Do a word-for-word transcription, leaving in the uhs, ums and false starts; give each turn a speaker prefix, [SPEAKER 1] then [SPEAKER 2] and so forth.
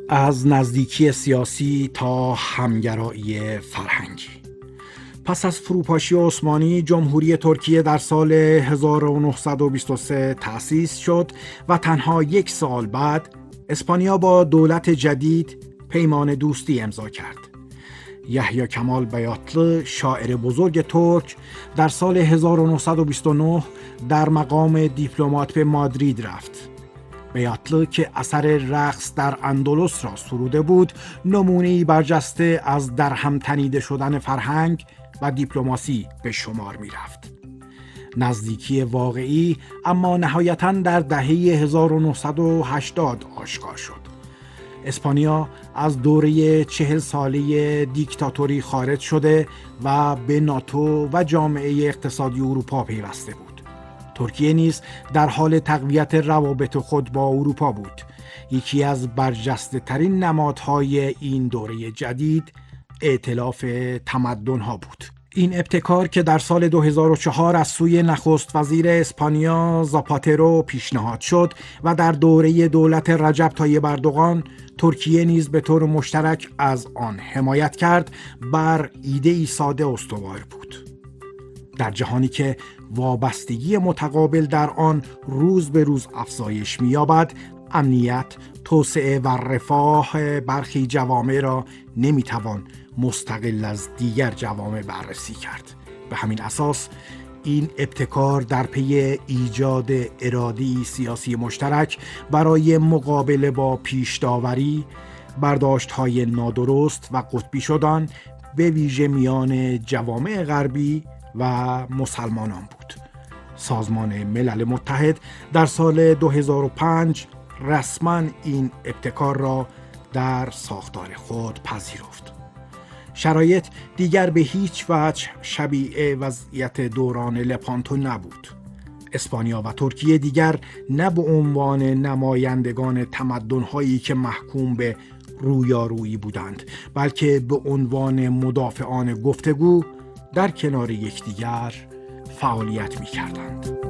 [SPEAKER 1] از نزدیکی سیاسی تا همگرایی فرهنگی. پس از فروپاشی عثمانی، جمهوری ترکیه در سال هزار و نهصد و بیست و سه تأسیس شد و تنها یک سال بعد اسپانیا با دولت جدید پیمان دوستی امضا کرد. یحیی کمال بیاتlı، شاعر بزرگ ترک، در سال هزار و نهصد و بیست و نه در مقام دیپلمات به مادرید رفت. بیاتlı که اثر رقص در اندلس را سروده بود، نمونه‌ای برجسته از درهم تنیده شدن فرهنگ و دیپلماسی به شمار می رفت. نزدیکی واقعی اما نهایتاً در دهه هزار و نهصد و هشتاد آشکار شد. اسپانیا از دوره چهل ساله دیکتاتوری خارج شده و به ناتو و جامعه اقتصادی اروپا پیوسته بود. ترکیه نیز در حال تقویت روابط خود با اروپا بود. یکی از برجسته ترین نمادهای این دوره جدید ائتلاف تمدن‌ها بود. این ابتکار که در سال دو هزار و چهار از سوی نخست وزیر اسپانیا زاپاترو پیشنهاد شد و در دوره دولت رجب طایب اردوغان ترکیه نیز به طور مشترک از آن حمایت کرد، بر ایده‌ای ساده استوار بود. در جهانی که وابستگی متقابل در آن روز به روز افزایش می‌یابد، امنیت، توسعه و رفاه برخی جوامع را نمی‌توان مستقل از دیگر جوامع بررسی کرد. به همین اساس این ابتکار در پی ایجاد اراده‌ای سیاسی مشترک برای مقابله با پیش‌داوری، برداشت‌های نادرست و قطبی شدن به ویژه میان جوامع غربی و مسلمانان بود. سازمان ملل متحد در سال دو هزار و پنج رسما این ابتکار را در ساختار خود پذیرفت. شرایط دیگر به هیچ وجه شبیه وضعیت دوران لپانتو نبود. اسپانیا و ترکیه دیگر نه به عنوان نمایندگان تمدن‌هایی که محکوم به رویارویی بودند، بلکه به عنوان مدافعان گفتگو در کنار یکدیگر فعالیت می‌کردند.